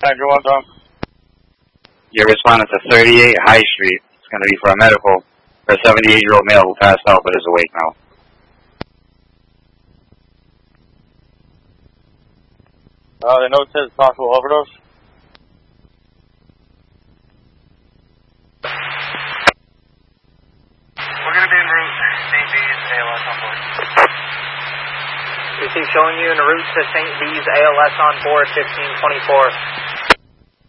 Tiger 1 Tom. You're responding to 38 High Street. It's going to be for a medical for a 78-year-old male who passed out but is awake now. The note says possible overdose. We're going to be en route. St. B's, ALS on board. We keep showing you en route to St. B's, ALS on board, 1524.